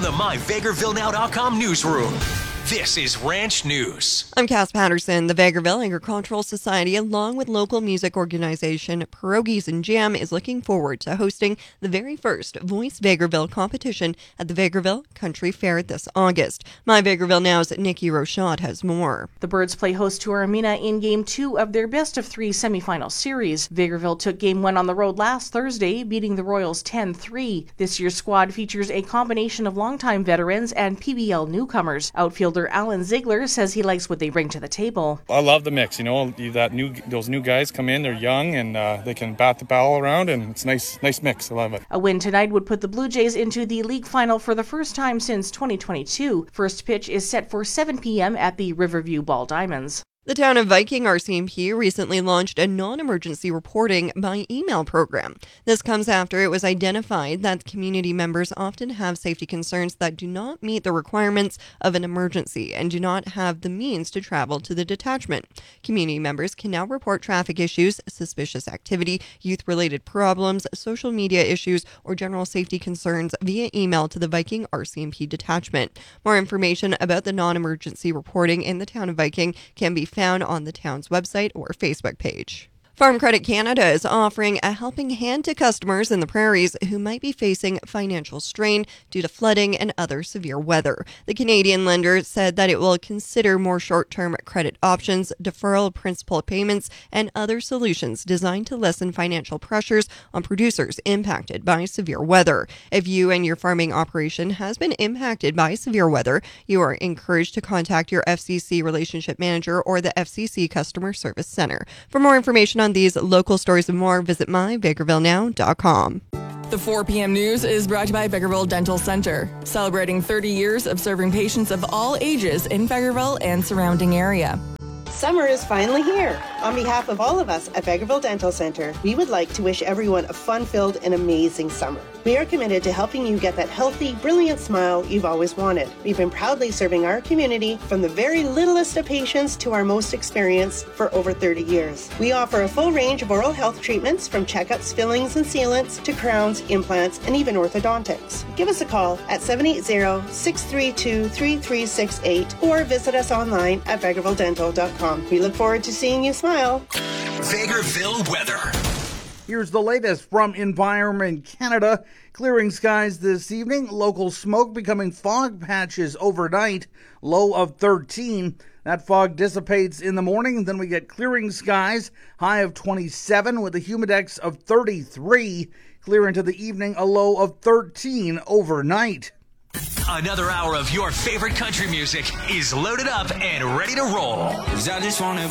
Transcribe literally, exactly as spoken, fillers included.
From the my vegreville now dot com newsroom, this is Ranch News. I'm Cass Patterson. The Vegreville Agricultural Society, along with local music organization Pierogies and Jam, is looking forward to hosting the very first Voice Vegreville competition at the Vegreville Country Fair this August. My Vegreville Now's Nikki Rochot has more. The Birds play host to Armina in Game two of their best-of-three semifinal series. Vegreville took Game one on the road last Thursday, beating the Royals ten three. This year's squad features a combination of longtime veterans and P B L newcomers. Outfielder Alan Ziegler says he likes what they bring to the table. I love the mix. You know, that new those new guys come in, they're young, and uh, they can bat the ball around, and it's a nice, nice mix. I love it. A win tonight would put the Blue Jays into the league final for the first time since twenty twenty-two. First pitch is set for seven p.m. at the Riverview Ball Diamonds. The Town of Viking R C M P recently launched a non-emergency reporting by email program. This comes after it was identified that community members often have safety concerns that do not meet the requirements of an emergency and do not have the means to travel to the detachment. Community members can now report traffic issues, suspicious activity, youth-related problems, social media issues, or general safety concerns via email to the Viking R C M P detachment. More information about the non-emergency reporting in the Town of Viking can be found on the town's website or Facebook page. Farm Credit Canada is offering a helping hand to customers in the prairies who might be facing financial strain due to flooding and other severe weather. The Canadian lender said that it will consider more short-term credit options, deferral of principal payments, and other solutions designed to lessen financial pressures on producers impacted by severe weather. If you and your farming operation has been impacted by severe weather, you are encouraged to contact your F C C relationship manager or the F C C Customer Service Center. For more information on these local stories and more, visit my vegreville now dot com. The four p.m. news is brought to you by Vegreville Dental Center, celebrating thirty years of serving patients of all ages in Vegreville and surrounding area. Summer is finally here. On behalf of all of us at Vegreville Dental Center, we would like to wish everyone a fun-filled and amazing summer. We are committed to helping you get that healthy, brilliant smile you've always wanted. We've been proudly serving our community from the very littlest of patients to our most experienced for over thirty years. We offer a full range of oral health treatments from checkups, fillings, and sealants to crowns, implants, and even orthodontics. Give us a call at seven eight zero, six three two, three three six eight or visit us online at vegreville dental dot com. We look forward to seeing you smile. Vegreville weather. Here's the latest from Environment Canada. Clearing skies this evening. Local smoke becoming fog patches overnight. Low of thirteen. That fog dissipates in the morning. Then we get clearing skies. High of twenty-seven with a humidex of thirty-three. Clear into the evening. A low of thirteen overnight. Another hour of your favorite country music is loaded up and ready to roll. 'Cause I just wanna